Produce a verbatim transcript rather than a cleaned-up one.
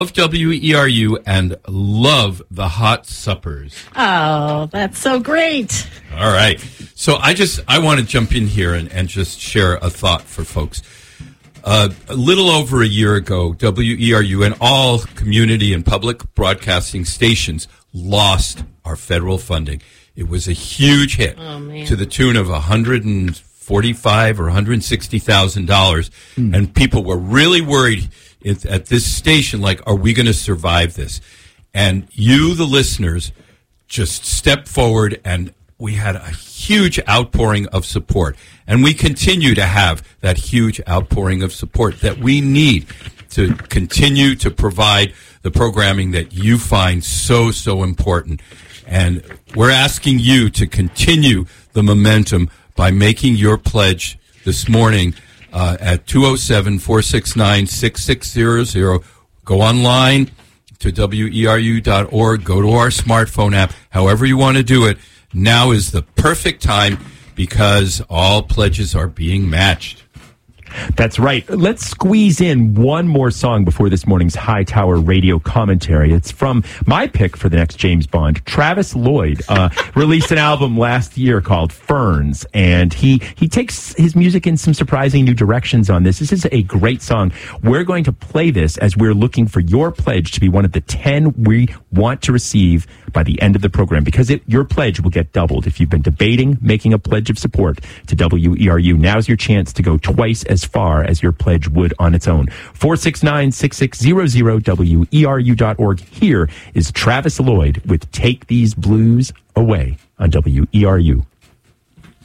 Love W E R U and love the hot suppers. Oh, that's so great. All right. So I just, I want to jump in here and, and just share a thought for folks. Uh, a little over a year ago, W E R U and all community and public broadcasting stations lost our federal funding. It was a huge hit oh, man. to the tune of one hundred forty-five thousand dollars or one hundred sixty thousand dollars. Mm. And people were really worried at this station, like, are we going to survive this? And you, the listeners, just stepped forward, and we had a huge outpouring of support. And we continue to have that huge outpouring of support that we need to continue to provide the programming that you find so, so important. And we're asking you to continue the momentum by making your pledge this morning Uh, at two oh seven, four six nine, six six zero zero. Go online to W E R U dot org. Go to our smartphone app. However you want to do it. Now is the perfect time because all pledges are being matched. That's right. Let's squeeze in one more song before this morning's Hightower radio commentary. It's from my pick for the next James Bond. Travis Lloyd uh, released an album last year called Ferns, and he, he takes his music in some surprising new directions on this. This is a great song. We're going to play this as we're looking for your pledge to be one of the ten we want to receive by the end of the program, because it, your pledge will get doubled. If you've been debating making a pledge of support to W E R U, now's your chance to go twice as far as your pledge would on its own. four six nine, six six zero zero, W E R U dot org. Here is Travis Lloyd with Take These Blues Away on W E R U.